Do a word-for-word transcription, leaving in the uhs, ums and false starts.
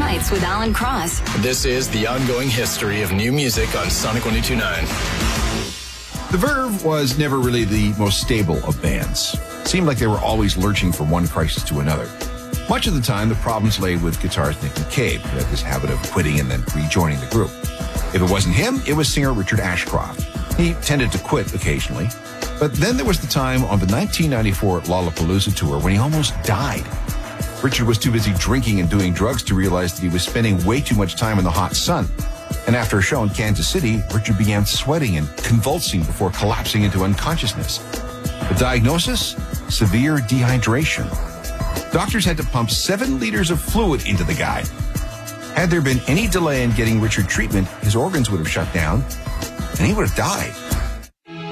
Nights with Alan Cross. This is the ongoing history of new music on Sonic one oh two point nine. The Verve was never really the most stable of bands. Seemed like they were always lurching from one crisis to another. Much of the time, the problems lay with guitarist Nick McCabe, who had this habit of quitting and then rejoining the group. If it wasn't him, it was singer Richard Ashcroft. He tended to quit occasionally. But then there was the time on the nineteen ninety-four Lollapalooza tour when he almost died. Richard was too busy drinking and doing drugs to realize that he was spending way too much time in the hot sun. And after a show in Kansas City, Richard began sweating and convulsing before collapsing into unconsciousness. The diagnosis? Severe dehydration. Doctors had to pump seven liters of fluid into the guy. Had there been any delay in getting Richard treatment, his organs would have shut down, and he would have died.